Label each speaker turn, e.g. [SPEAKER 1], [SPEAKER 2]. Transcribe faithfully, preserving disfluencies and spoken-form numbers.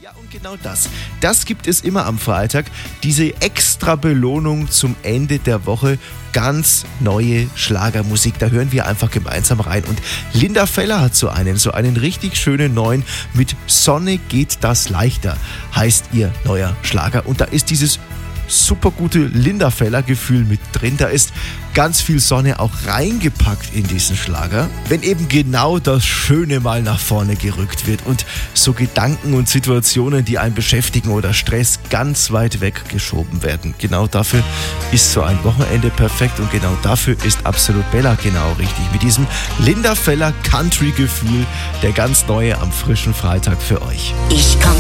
[SPEAKER 1] Ja, und genau das. Das gibt es immer am Freitag. Diese extra Belohnung zum Ende der Woche. Ganz neue Schlagermusik. Da hören wir einfach gemeinsam rein. Und Linda Feller hat so einen, so einen richtig schönen neuen. Mit Sonne geht das leichter, heißt ihr neuer Schlager. Und da ist dieses super gute Linda Feller Gefühl mit drin. Da ist ganz viel Sonne auch reingepackt in diesen Schlager. Wenn eben genau das Schöne mal nach vorne gerückt wird und so Gedanken und Situationen, die einen beschäftigen oder Stress, ganz weit weggeschoben werden. Genau dafür ist so ein Wochenende perfekt und genau dafür ist Absolut Bella genau richtig. Mit diesem Linda Feller Country Gefühl, der ganz neue am frischen Freitag für euch.
[SPEAKER 2] Ich kann